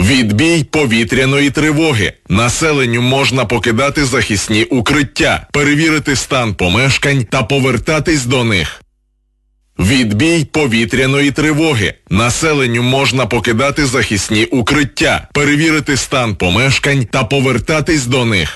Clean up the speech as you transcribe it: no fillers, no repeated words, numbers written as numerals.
Відбій повітряної тривоги. Населенню можна покидати захисні укриття, перевірити стан помешкань та повертатись до них. Відбій повітряної тривоги. Населенню можна покидати захисні укриття, перевірити стан помешкань та повертатись до них.